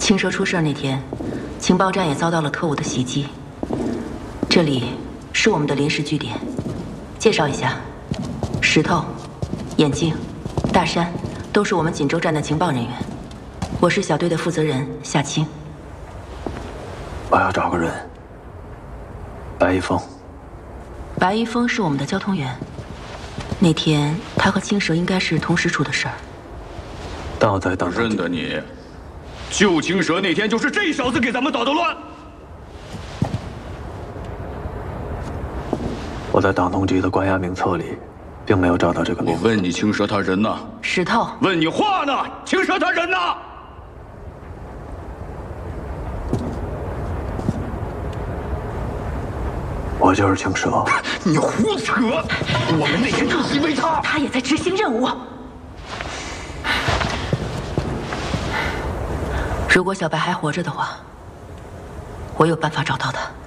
青蛇出事那天，情报站也遭到了特务的袭击。这里是我们的临时据点。介绍一下，石头、眼镜、大山都是我们锦州站的情报人员。我是小队的负责人夏青。 我要找个人。白一峰。 白一峰是我们的交通员。那天他和青蛇应该是同时出的事儿。 但我在党认得你。救青蛇那天就是这小子给咱们捣的乱。 我在党通缉的关押名册里，并没有找到这个名字。 我问你，青蛇他人呢？ 石头。 问你话呢？青蛇他人呢？ 我就是青蛇。 你胡扯！我们那天就是因为他。 他也在执行任务。如果小白还活着的话，我有办法找到他。